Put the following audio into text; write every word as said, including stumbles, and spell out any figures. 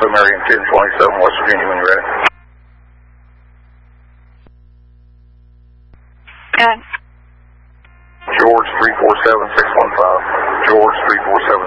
Alpha American ten twenty-seven, West Virginia, when you're ready. Okay. George three four seven six one five. George three four seven